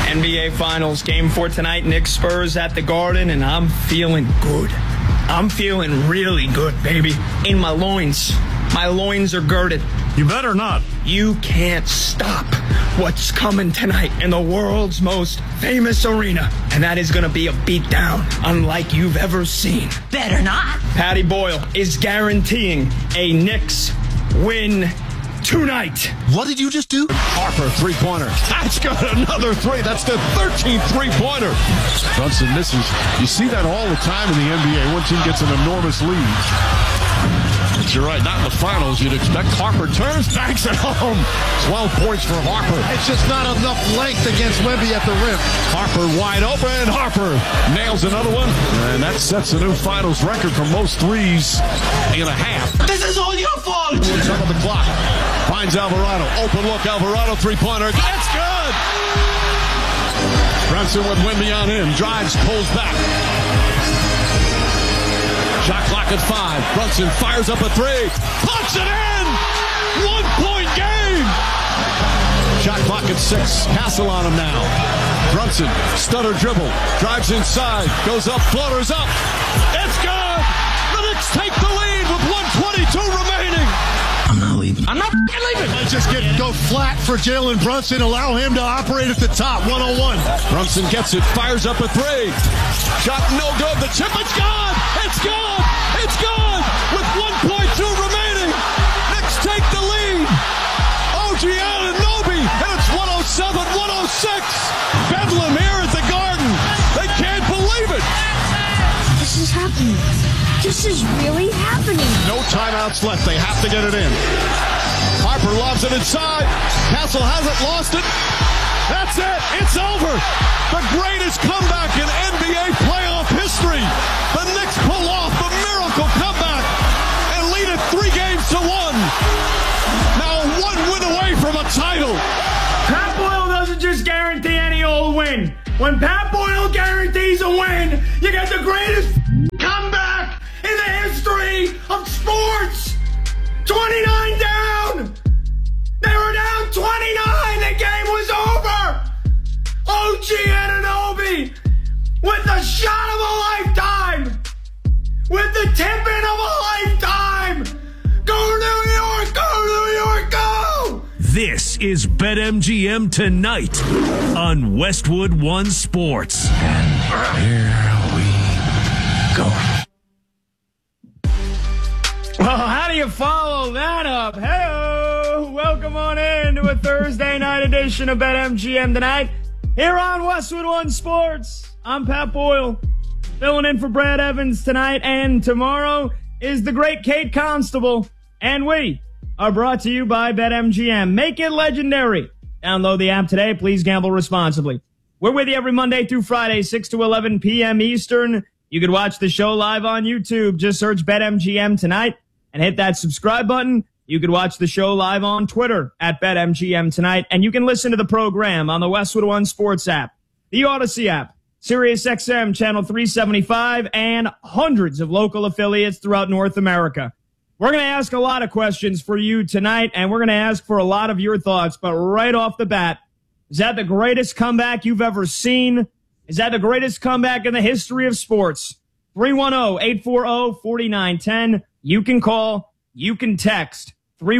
NBA Finals, Game 4 tonight, Knicks Spurs at the Garden, and I'm feeling good. I'm feeling really good, baby. In my loins. My loins are girded. You better not. You can't stop what's coming tonight in the world's most famous arena. And that is going to be a beatdown unlike you've ever seen. Better not. Patty Boyle is guaranteeing a Knicks win tonight. What did you just do? Harper, three-pointer. That's got another three. That's the 13th three-pointer. Brunson misses. You see that all the time in the NBA. One team gets an enormous lead. But you're right, not in the finals. You'd expect Harper turns, banks it home. 12 points for Harper. It's just not enough length against Wemby at the rim. Harper wide open. Harper nails another one. And that sets a new finals record for most threes in a half. This is all your fault. Top of the clock. Finds Alvarado. Open look. Alvarado three-pointer. That's good. Brunson with Wemby on him. Drives, pulls back. Shot clock at 5. Brunson fires up a three. Puts it in. 1-point game. Shot clock at 6. Castle on him now. Brunson, stutter dribble. Drives inside. Goes up. Floaters up. It's good. The Knicks take the lead with 1:22 remaining. I'm not leaving. I'm not leaving. Let's just go flat for Jalen Brunson. Allow him to operate at the top. 101. Brunson gets it. Fires up a three. Shot no good. The chip. It's gone. It's good. It's good. With 1:2 remaining. Knicks take the lead. OG Anunoby. And it's 107-106. Bedlam here at the Garden. They can't believe it. This is happening. This is really happening. No timeouts left. They have to get it in. Harper lobs it inside. Castle hasn't lost it. That's it. It's over. The greatest comeback in NBA playoff history. The Knicks pull off the miracle comeback and lead it 3-1. Now 1 win away from a title. Pat Boyle doesn't just guarantee any old win. When Pat Boyle guarantees a win, you get the greatest comeback in the history of sports. 29 down. They were down 29. The game was over. OG Anunoby with the shot of a lifetime. With the tip-in of a lifetime. Go New York, go New York, go. This is BetMGM Tonight on Westwood One Sports. And here we go. Well, how do you follow that up? Hey-o! Welcome on in to a Thursday night edition of BetMGM Tonight here on Westwood One Sports. I'm Pat Boyle, filling in for Brad Evans tonight, and tomorrow is the great Kate Constable, and we are brought to you by BetMGM. Make it legendary. Download the app today. Please gamble responsibly. We're with you every Monday through Friday, 6 to 11 p.m. Eastern. You can watch the show live on YouTube. Just search BetMGM Tonight and hit that subscribe button. You can watch the show live on Twitter at BetMGM Tonight, and you can listen to the program on the Westwood One Sports app, the Odyssey app, SiriusXM Channel 375, and hundreds of local affiliates throughout North America. We're going to ask a lot of questions for you tonight, and we're going to ask for a lot of your thoughts, but right off the bat, is that the greatest comeback you've ever seen? Is that the greatest comeback in the history of sports? 310-840-4910. You can call, you can text,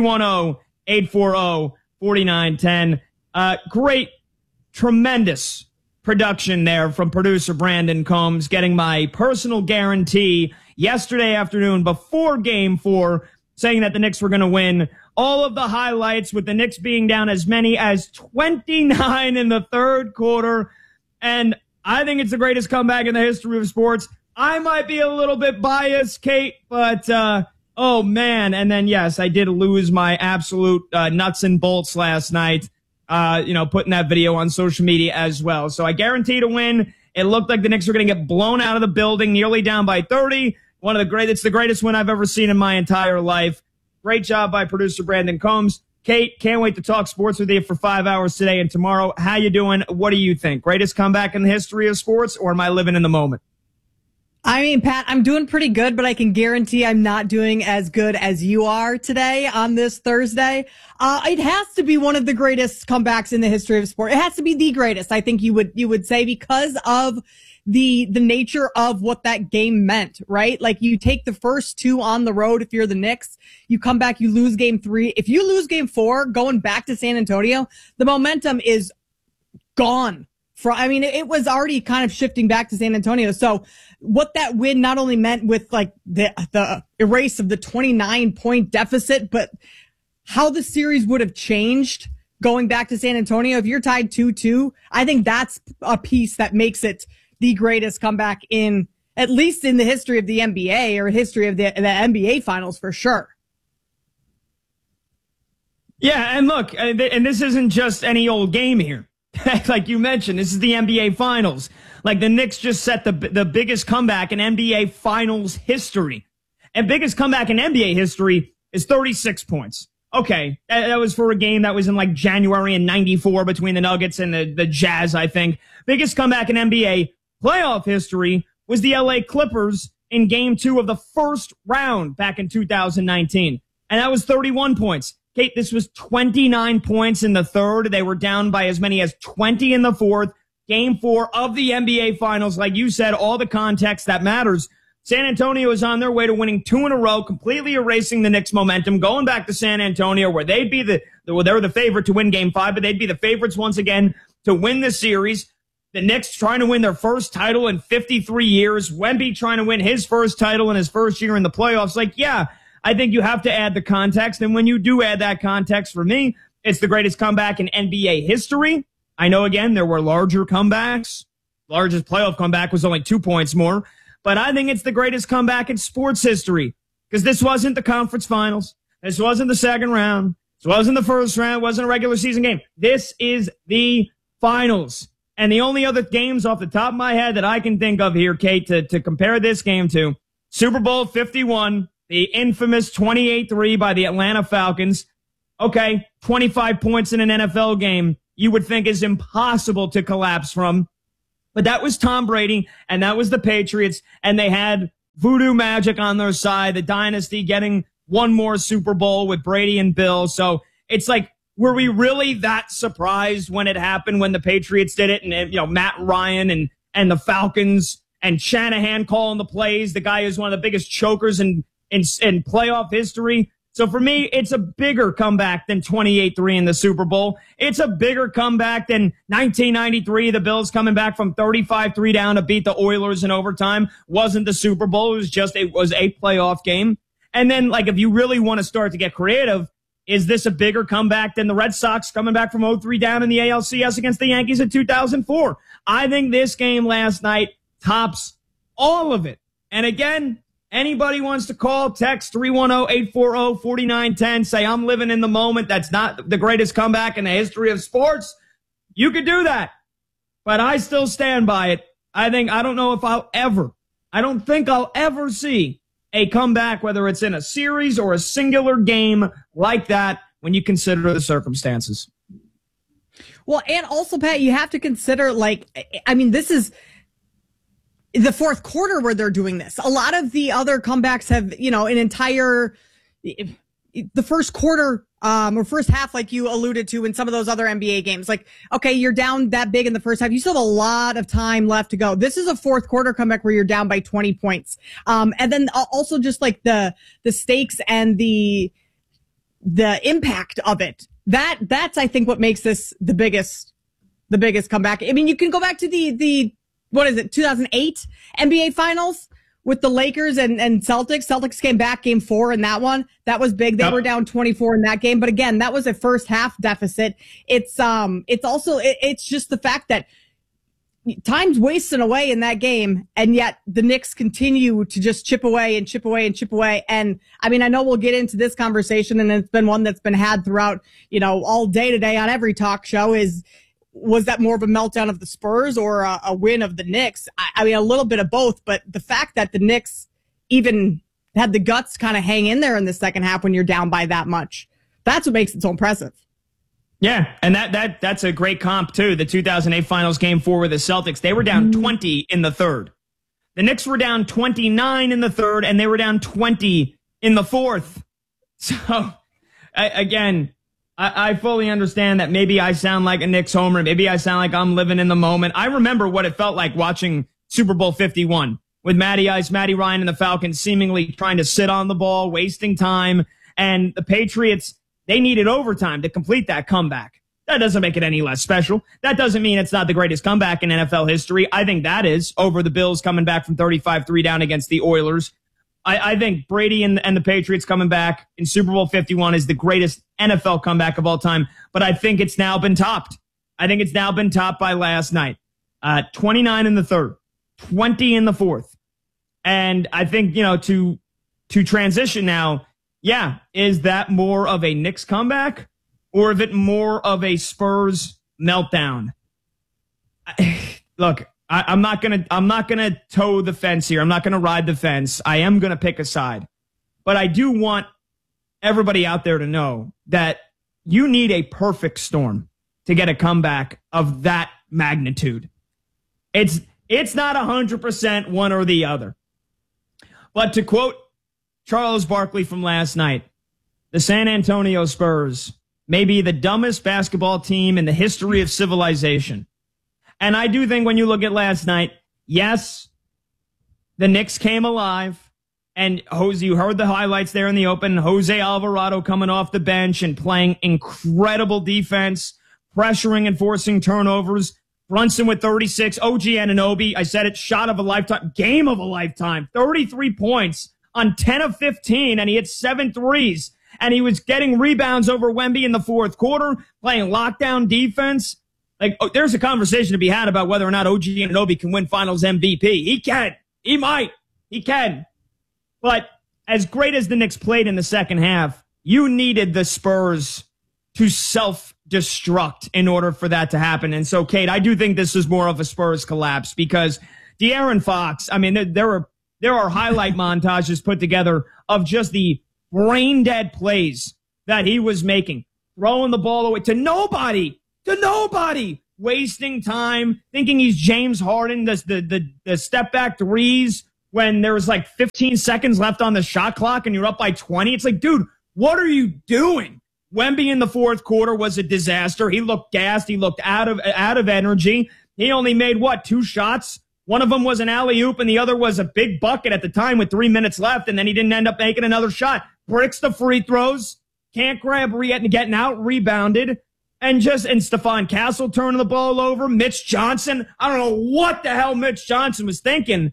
310-840-4910. Great, tremendous production there from producer Brandon Combs, getting my personal guarantee yesterday afternoon before Game 4, saying that the Knicks were going to win. All of the highlights with the Knicks being down as many as 29 in the third quarter. And I think it's the greatest comeback in the history of sports. I might be a little bit biased, Kate, but oh, man. And then, yes, I did lose my absolute nuts and bolts last night, putting that video on social media as well. So I guarantee to win. It looked like the Knicks were going to get blown out of the building, nearly down by 30. It's the greatest win I've ever seen in my entire life. Great job by producer Brandon Combs. Kate, can't wait to talk sports with you for 5 hours today and tomorrow. How you doing? What do you think? Greatest comeback in the history of sports, or am I living in the moment? I mean, Pat, I'm doing pretty good, but I can guarantee I'm not doing as good as you are today on this Thursday. It has to be one of the greatest comebacks in the history of sport. It has to be the greatest, I think you would say, because of the nature of what that game meant, right? Like, you take the first two on the road if you're the Knicks, you come back, you lose game 3. If you lose game 4, going back to San Antonio, the momentum is gone. It was already kind of shifting back to San Antonio. So what that win not only meant with like the erase of the 29-point deficit, but how the series would have changed going back to San Antonio. If you're tied 2-2, I think that's a piece that makes it the greatest comeback at least in the history of the NBA or history of the NBA finals for sure. Yeah. And look, and this isn't just any old game here. Like you mentioned, this is the NBA Finals. Like, the Knicks just set the biggest comeback in NBA Finals history. And biggest comeback in NBA history is 36 points. Okay, that was for a game that was in like January in '94 between the Nuggets and the Jazz, I think. Biggest comeback in NBA playoff history was the LA Clippers in Game 2 of the first round back in 2019. And that was 31 points. Kate, this was 29 points in the third. They were down by as many as 20 in the fourth. Game 4 of the NBA Finals. Like you said, all the context that matters. San Antonio is on their way to winning 2 in a row, completely erasing the Knicks' momentum, going back to San Antonio, where they'd be they're the favorite to win Game 5, but they'd be the favorites once again to win the series. The Knicks trying to win their first title in 53 years. Wemby trying to win his first title in his first year in the playoffs. Like, yeah, I think you have to add the context. And when you do add that context, for me, it's the greatest comeback in NBA history. I know, again, there were larger comebacks. Largest playoff comeback was only 2 points more. But I think it's the greatest comeback in sports history, because this wasn't the conference finals. This wasn't the second round. This wasn't the first round. It wasn't a regular season game. This is the finals. And the only other games off the top of my head that I can think of here, Kate, to compare this game to, Super Bowl 51, the infamous 28-3 by the Atlanta Falcons. Okay, 25 points in an NFL game you would think is impossible to collapse from. But that was Tom Brady, and that was the Patriots, and they had voodoo magic on their side, the dynasty getting one more Super Bowl with Brady and Bill. So it's like, were we really that surprised when it happened, when the Patriots did it, and Matt Ryan and the Falcons and Shanahan calling the plays, the guy who's one of the biggest chokers in playoff history? So for me, it's a bigger comeback than 28-3 in the Super Bowl. It's a bigger comeback than 1993, the Bills coming back from 35-3 down to beat the Oilers in overtime. Wasn't the Super Bowl. It was a playoff game. And then, like, if you really want to start to get creative, is this a bigger comeback than the Red Sox coming back from 0-3 down in the ALCS against the Yankees in 2004? I think this game last night tops all of it. And again, anybody wants to call, text 310-840-4910, say I'm living in the moment, that's not the greatest comeback in the history of sports, you could do that. But I still stand by it. I don't think I'll ever see a comeback, whether it's in a series or a singular game like that, when you consider the circumstances. Well, and also, Pat, you have to consider, this is the fourth quarter where they're doing this. A lot of the other comebacks have, the first quarter, or first half, like you alluded to in some of those other NBA games. Like, okay, you're down that big in the first half. You still have a lot of time left to go. This is a fourth quarter comeback where you're down by 20 points. And then also just like the stakes and the impact of it. That's, I think, what makes this the biggest comeback. I mean, you can go back to the 2008 NBA Finals with the Lakers and Celtics. Celtics came back Game 4 in that one. That was big. They were down 24 in that game. But again, that was a first half deficit. It's just the fact that time's wasting away in that game, and yet the Knicks continue to just chip away and chip away and chip away. And I mean, I know we'll get into this conversation, and it's been one that's been had throughout, all day today on every talk show, was that more of a meltdown of the Spurs or a win of the Knicks? I mean, a little bit of both, but the fact that the Knicks even had the guts kind of hang in there in the second half when you're down by that much, that's what makes it so impressive. Yeah, and that's a great comp, too. The 2008 Finals Game 4 with the Celtics, they were down 20 in the third. The Knicks were down 29 in the third, and they were down 20 in the fourth. So, I fully understand that maybe I sound like a Knicks homer. Maybe I sound like I'm living in the moment. I remember what it felt like watching Super Bowl 51 with Matty Ice, Matty Ryan, and the Falcons seemingly trying to sit on the ball, wasting time. And the Patriots, they needed overtime to complete that comeback. That doesn't make it any less special. That doesn't mean it's not the greatest comeback in NFL history. I think that is, over the Bills coming back from 35-3 down against the Oilers. I think Brady and the Patriots coming back in Super Bowl 51 is the greatest NFL comeback of all time, but I think it's now been topped. I think it's now been topped by last night. 29 in the third, 20 in the fourth. And I think, to transition now, is that more of a Knicks comeback or is it more of a Spurs meltdown? Look, I'm not gonna toe the fence here. I'm not gonna ride the fence. I am gonna pick a side. But I do want everybody out there to know that you need a perfect storm to get a comeback of that magnitude. It's not 100% one or the other. But to quote Charles Barkley from last night, the San Antonio Spurs may be the dumbest basketball team in the history of civilization. And I do think when you look at last night, yes, the Knicks came alive. And Jose, you heard the highlights there in the open. Jose Alvarado coming off the bench and playing incredible defense, pressuring and forcing turnovers. Brunson with 36. OG Anunoby, I said it, shot of a lifetime, game of a lifetime. 33 points on 10 of 15, and he hit 7 threes. And he was getting rebounds over Wemby in the fourth quarter, playing lockdown defense. There's a conversation to be had about whether or not OG Anunoby can win Finals MVP. He can. He might. He can. But as great as the Knicks played in the second half, you needed the Spurs to self-destruct in order for that to happen. And so, Kate, I do think this is more of a Spurs collapse because De'Aaron Fox, I mean, there are highlight montages put together of just the brain-dead plays that he was making, throwing the ball away to nobody, wasting time, thinking he's James Harden, the step-back threes when there was like 15 seconds left on the shot clock and you're up by 20. It's like, dude, what are you doing? Wemby in the fourth quarter was a disaster. He looked gassed. He looked out of energy. He only made, 2 shots? One of them was an alley-oop and the other was a big bucket at the time with 3 minutes left, and then he didn't end up making another shot. Bricks the free throws, can't grab getting out rebounded, and Stephon Castle turning the ball over. Mitch Johnson, I don't know what the hell Mitch Johnson was thinking.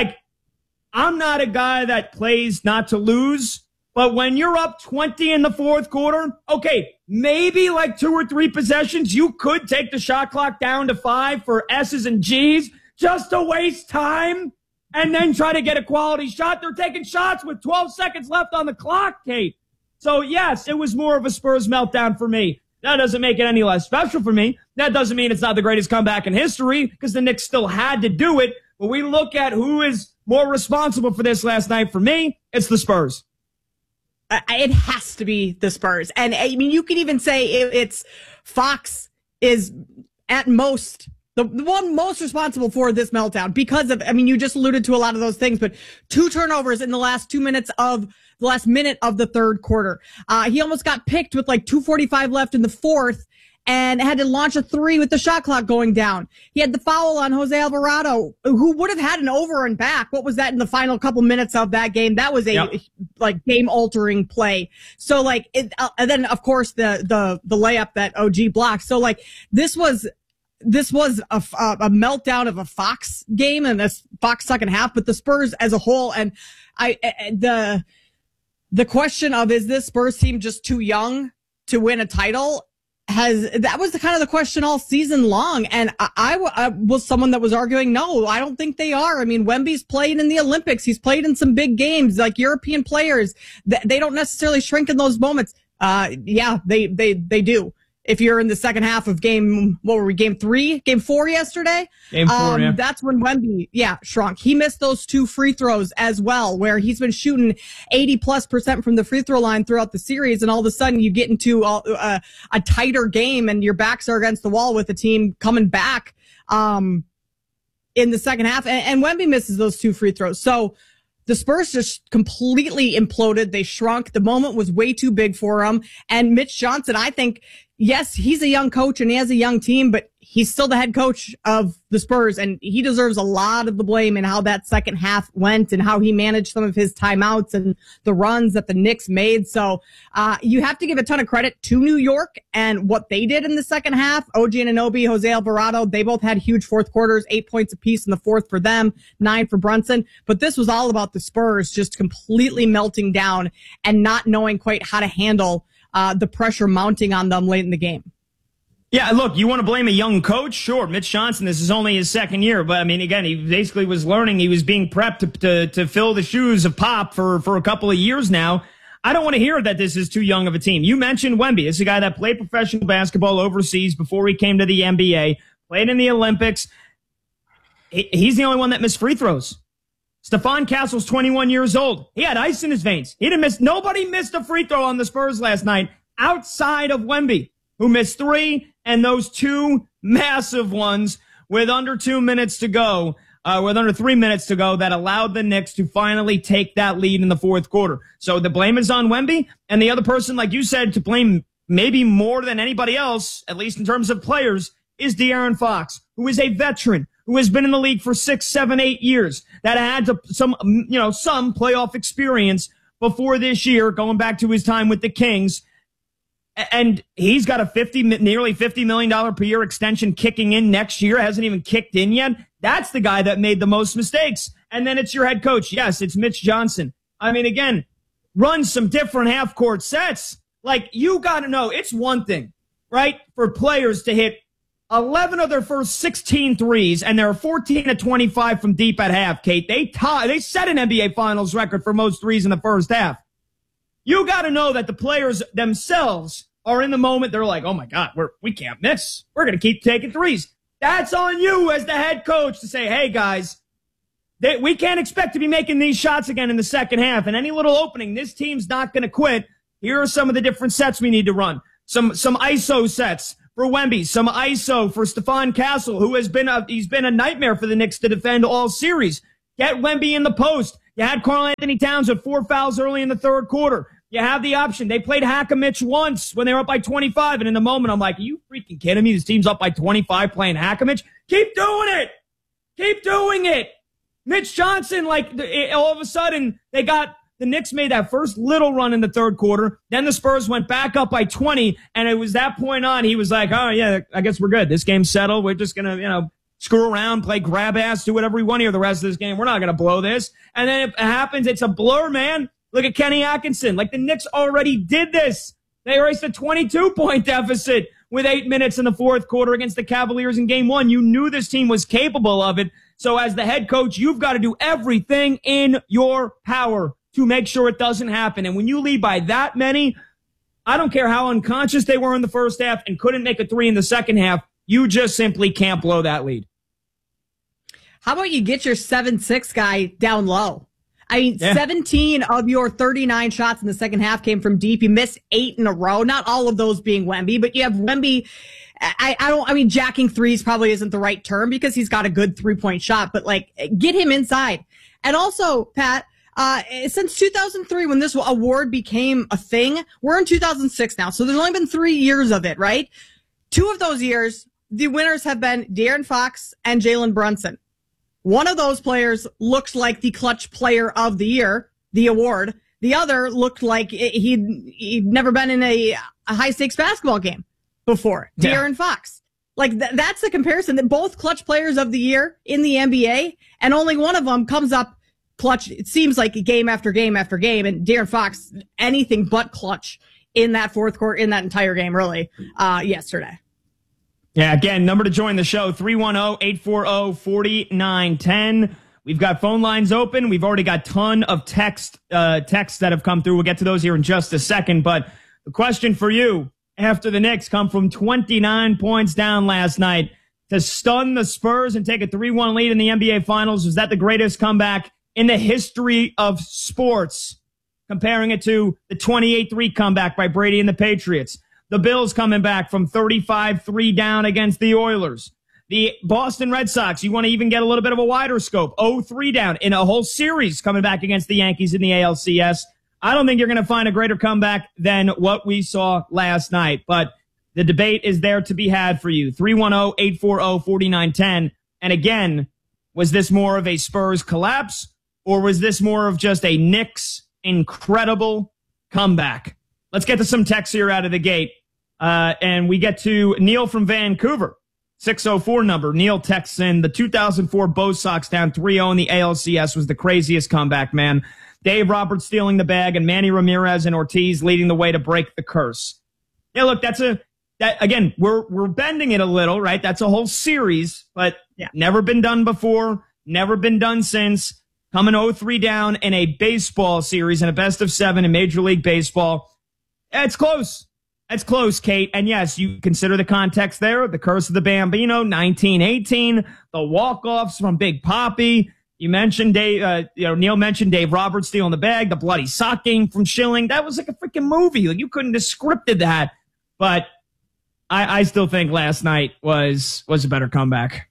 I'm not a guy that plays not to lose, but when you're up 20 in the fourth quarter, okay, maybe 2 or 3 possessions, you could take the shot clock down to 5 for S's and G's just to waste time and then try to get a quality shot. They're taking shots with 12 seconds left on the clock, Kate. So, yes, it was more of a Spurs meltdown for me. That doesn't make it any less special for me. That doesn't mean it's not the greatest comeback in history because the Knicks still had to do it. But we look at who is more responsible for this last night. For me, it's the Spurs. It has to be the Spurs. And I mean, you could even say it's Fox is at most the one most responsible for this meltdown because of, you just alluded to a lot of those things, but 2 turnovers in the last 2 minutes of the last minute of the third quarter. He almost got picked with 2:45 left in the fourth and had to launch a 3 with the shot clock going down. He had the foul on Jose Alvarado, who would have had an over and back. What was that in the final couple minutes of that game? That was a game altering play. So and then of course the layup that OG blocked. So this was a meltdown of a Fox game and this Fox second half, but the Spurs as a whole, and the question of, is this Spurs team just too young to win a title? That was kind of the question all season long. And I was someone that was arguing, no, I don't think they are. I mean, Wemby's played in the Olympics. He's played in some big games, European players. They don't necessarily shrink in those moments. They do. If you're in the second half of game 3, game 4 yesterday, game 4, yeah. That's when Wemby, shrunk. He missed those 2 free throws as well, where he's been shooting 80+% from the free throw line throughout the series. And all of a sudden you get into a tighter game and your backs are against the wall with the team coming back. in the second half, and Wemby misses those 2 free throws. So the Spurs just completely imploded. They shrunk. The moment was way too big for them. And Mitch Johnson, I think, yes, he's a young coach and he has a young team, but he's still the head coach of the Spurs, and he deserves a lot of the blame in how that second half went and how he managed some of his timeouts and the runs that the Knicks made. So you have to give a ton of credit to New York and what they did in the second half. OG Anunoby, Jose Alvarado, they both had huge fourth quarters, 8 points apiece in the fourth for them, 9 for Brunson. But this was all about the Spurs just completely melting down and not knowing quite how to handle the pressure mounting on them late in the game. Yeah, look, you want to blame a young coach? Sure, Mitch Johnson, this is only his second year. But, I mean, again, he basically was learning. He was being prepped to fill the shoes of Pop for a couple of years now. I don't want to hear that this is too young of a team. You mentioned Wemby. This is a guy that played professional basketball overseas before he came to the NBA, played in the Olympics. He's the only one that missed free throws. Stephon Castle's 21 years old. He had ice in his veins. He didn't miss. Nobody missed a free throw on the Spurs last night outside of Wemby, who missed 3, and those 2 massive ones with under 2 minutes to go, with under 3 minutes to go, that allowed the Knicks to finally take that lead in the fourth quarter. So the blame is on Wemby, and the other person, like you said, to blame maybe more than anybody else, at least in terms of players, is De'Aaron Fox, who is a veteran, who has been in the league for 6, 7, 8 years, that had some playoff experience before this year, going back to his time with the Kings. And he's got a nearly $50 million per year extension kicking in next year. Hasn't even kicked in yet. That's the guy that made the most mistakes. And then it's your head coach. Yes, it's Mitch Johnson. I mean, again, run some different half-court sets. Like, you got to know, it's one thing, right, for players to hit 11 of their first 16 threes, and they're 14 to 25 from deep at half, Kate. They set an NBA Finals record for most threes in the first half. You got to know that the players themselves are in the moment. They're like, oh, my God, we can't miss. We're going to keep taking threes. That's on you as the head coach to say, hey, guys, we can't expect to be making these shots again in the second half. And any little opening, this team's not going to quit. Here are some of the different sets we need to run. Some ISO sets for Wemby, some ISO for Stephon Castle, who he's been a nightmare for the Knicks to defend all series. Get Wemby in the post. You had Karl Anthony Towns with 4 fouls early in the third quarter. You have the option. They played Hack-a-Mitch once when they were up by 25, and in the moment, I'm like, are you freaking kidding me? This team's up by 25 playing Hack-a-Mitch? Keep doing it! Keep doing it! Mitch Johnson, all of a sudden, the Knicks made that first little run in the third quarter. Then the Spurs went back up by 20, and it was that point on, he was like, oh, yeah, I guess we're good. This game's settled. We're just going to, screw around, play grab ass, do whatever we want here the rest of this game. We're not going to blow this. And then it happens. It's a blur, man. Look at Kenny Atkinson. Like, the Knicks already did this. They erased a 22-point deficit with 8 minutes in the fourth quarter against the Cavaliers in game 1. You knew this team was capable of it. So as the head coach, you've got to do everything in your power to make sure it doesn't happen. And when you lead by that many, I don't care how unconscious they were in the first half and couldn't make a 3 in the second half, you just simply can't blow that lead. How about you get your 7-6 guy down low? I mean, 17 of your 39 shots in the second half came from deep. You missed 8 in a row. Not all of those being Wemby, but you have Wemby. Jacking threes probably isn't the right term because he's got a good 3-point shot, but get him inside. And also, Pat, since 2003, when this award became a thing, we're in 2006 now. So there's only been 3 years of it, right? 2 of those years, the winners have been De'Aaron Fox and Jalen Brunson. One of those players looks like the clutch player of the year, the award. The other looked like he'd never been in a high stakes basketball game before. Yeah. De'Aaron Fox. That's the comparison, that both clutch players of the year in the NBA, and only one of them comes up clutch. It seems like game after game after game, and De'Aaron Fox, anything but clutch in that fourth quarter, in that entire game, really, yesterday. Yeah, again, number to join the show, 310-840-4910. We've got phone lines open. We've already got a ton of texts that have come through. We'll get to those here in just a second. But the question for you, after the Knicks come from 29 points down last night to stun the Spurs and take a 3-1 lead in the NBA Finals, was that the greatest comeback in the history of sports? Comparing it to the 28-3 comeback by Brady and the Patriots. The Bills coming back from 35-3 down against the Oilers. The Boston Red Sox, you want to even get a little bit of a wider scope. 0-3 down in a whole series coming back against the Yankees in the ALCS. I don't think you're going to find a greater comeback than what we saw last night. But the debate is there to be had for you. 310-840-4910. And again, was this more of a Spurs collapse, or was this more of just a Knicks incredible comeback? Let's get to some texts here out of the gate. And we get to Neil from Vancouver. 604 number. Neil texts in, the 2004 Bo Sox down 3-0 in the ALCS was the craziest comeback, man. Dave Roberts stealing the bag and Manny Ramirez and Ortiz leading the way to break the curse. Yeah, look, again, we're bending it a little, right? That's a whole series, but never been done before, never been done since. Coming 0-3 down in a baseball series in a best of 7 in Major League Baseball. It's close. It's close, Kate. And yes, you consider the context there, the curse of the Bambino, 1918, the walk-offs from Big Papi. You mentioned Neil mentioned Dave Roberts stealing the bag, the bloody sock game from Schilling. That was like a freaking movie. Like, you couldn't have scripted that. But I still think last night was a better comeback.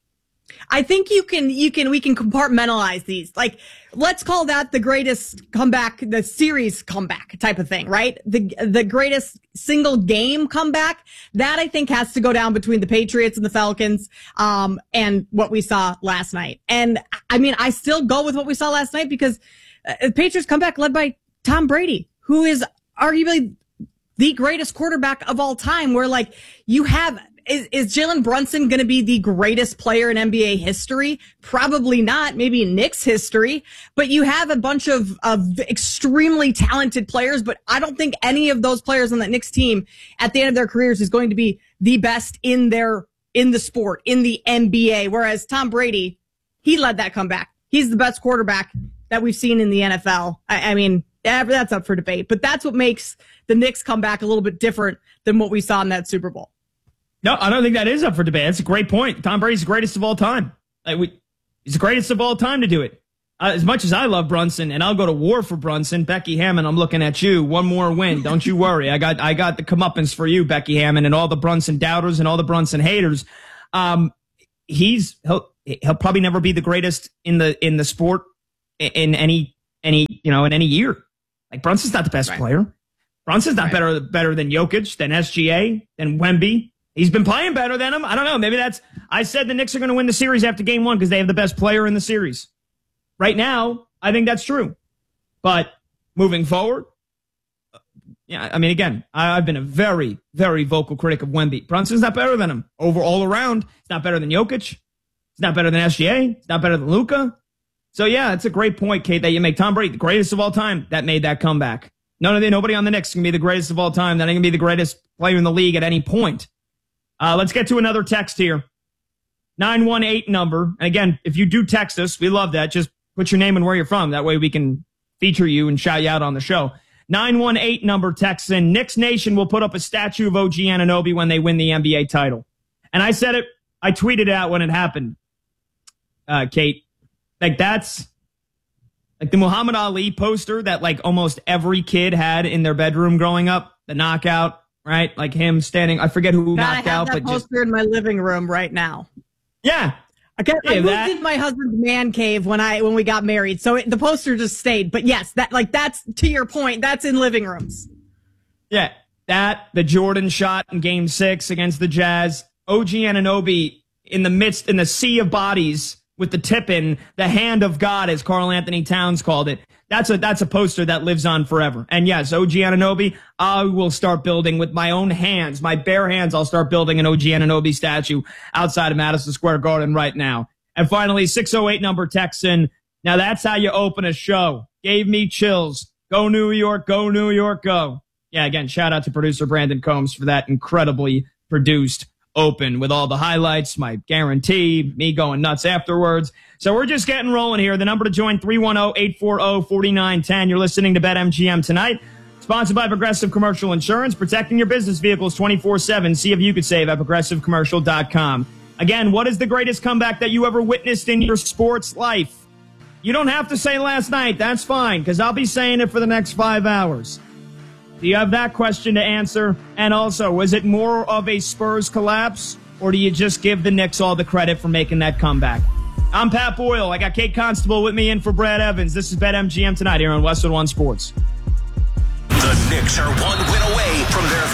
I think we can compartmentalize these. Like, let's call that the greatest comeback, the series comeback type of thing, right? The greatest single game comeback. That I think has to go down between the Patriots and the Falcons, and what we saw last night. And I mean, I still go with what we saw last night because the Patriots comeback led by Tom Brady, who is arguably the greatest quarterback of all time, where like you have, is Jalen Brunson going to be the greatest player in NBA history? Probably not. Maybe Knicks history. But you have a bunch of extremely talented players, but I don't think any of those players on that Knicks team at the end of their careers is going to be the best in the sport, in the NBA. Whereas Tom Brady, he led that comeback. He's the best quarterback that we've seen in the NFL. I mean, that's up for debate, but that's what makes the Knicks comeback a little bit different than what we saw in that Super Bowl. No, I don't think that is up for debate. That's a great point. Tom Brady's the greatest of all time. He's the greatest of all time to do it. As much as I love Brunson, and I'll go to war for Brunson, Becky Hammond, I'm looking at you. One more win. Don't you worry. I got the comeuppance for you, Becky Hammond, and all the Brunson doubters and all the Brunson haters. He'll probably never be the greatest in the sport in any year. Like, Brunson's not the best player. Brunson's not better than Jokic, than SGA, than Wemby. He's been playing better than him. I don't know. Maybe I said the Knicks are going to win the series after game 1 because they have the best player in the series. Right now, I think that's true. But moving forward, I mean, again, I've been a very, very vocal critic of Wemby. Brunson's not better than him all around. He's not better than Jokic. He's not better than SGA. He's not better than Luka. So, yeah, it's a great point, Kate, that you make. Tom Brady, the greatest of all time, that made that comeback. Nobody on the Knicks can be the greatest of all time. That ain't going to be the greatest player in the league at any point. Let's get to another text here. 918 number. And again, if you do text us, we love that. Just put your name and where you're from. That way we can feature you and shout you out on the show. 918 number texts in. Knicks Nation will put up a statue of OG Anunoby when they win the NBA title. And I said it. I tweeted it out when it happened. Kate. Like, that's like the Muhammad Ali poster that like almost every kid had in their bedroom growing up. The knockout. Right? Like him standing, I forget who knocked out. I have that poster in my living room right now. Yeah. I moved in my husband's man cave when we got married. So the poster just stayed. But yes, that's to your point. That's in living rooms. Yeah. The Jordan shot in game 6 against the Jazz. OG Anunoby in the sea of bodies with the tip in, the hand of God, as Karl Anthony Towns called it. That's a poster that lives on forever. And yes, OG Anunoby, I will start building with my own hands, my bare hands. I'll start building an OG Anunoby statue outside of Madison Square Garden right now. And finally, 608 number Texan. Now that's how you open a show. Gave me chills. Go New York, go New York, go. Yeah, again, shout out to producer Brandon Combs for that incredibly produced open with all the highlights, my guarantee, me going nuts afterwards. So we're just getting rolling here. The number to join, 310-840-4910. You're listening to BetMGM tonight. Sponsored by Progressive Commercial Insurance, protecting your business vehicles 24/7. See if you could save at progressivecommercial.com. Again, what is the greatest comeback that you ever witnessed in your sports life? You don't have to say last night. That's fine, because I'll be saying it for the next 5 hours. Do you have that question to answer? And also, was it more of a Spurs collapse, or do you just give the Knicks all the credit for making that comeback? I'm Pat Boyle. I got Kate Constable with me in for Brad Evans. This is BetMGM Tonight here on Westwood One Sports. The Knicks are one win away from their